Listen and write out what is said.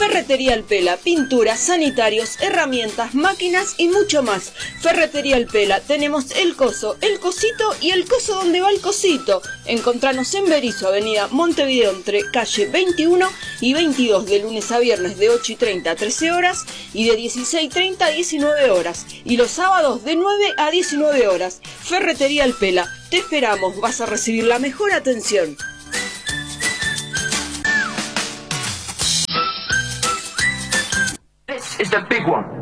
Ferretería El Pela, pinturas, sanitarios, herramientas, máquinas y mucho más. Ferretería El Pela, tenemos el coso, el cosito y el coso donde va el cosito. Encontranos en Berisso, avenida Montevideo, entre calle 21 y 22, de lunes a viernes de 8:30 a 13 horas y de 16:30 a 19 horas. Y los sábados de 9 a 19 horas. Ferretería El Pela, te esperamos, vas a recibir la mejor atención. This is the big one.